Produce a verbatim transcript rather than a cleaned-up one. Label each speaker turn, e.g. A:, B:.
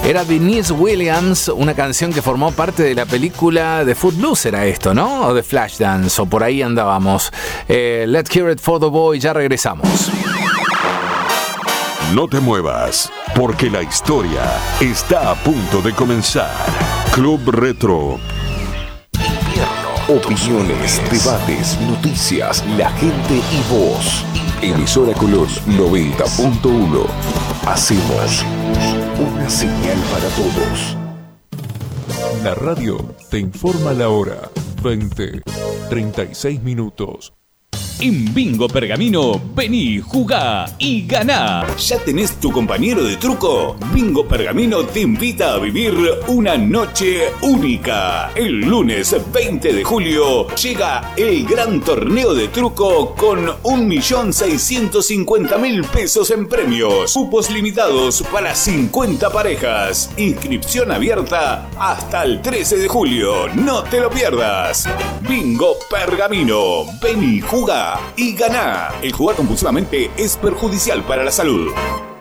A: Era Denise Williams, una canción que formó parte de la película de Footloose, era esto, ¿no? O de Flashdance, o por ahí andábamos. Eh, Let's Hear It for the Boy, ya regresamos.
B: No te muevas, porque la historia está a punto de comenzar. Club Retro.
C: Opiniones, debates, noticias, la gente y vos. Emisora Colón noventa punto uno. Hacemos una señal para todos.
D: La radio te informa la hora. veinte, treinta y seis minutos.
E: En Bingo Pergamino, vení, jugá y ganá. ¿Ya tenés tu compañero de truco? Bingo Pergamino te invita a vivir una noche única. El lunes veinte de julio llega el gran torneo de truco con un millón seiscientos cincuenta mil pesos en premios. Cupos limitados para cincuenta parejas. Inscripción abierta hasta el trece de julio. No te lo pierdas. Bingo Pergamino. Vení, jugá y ganá. El jugar compulsivamente es perjudicial para la salud.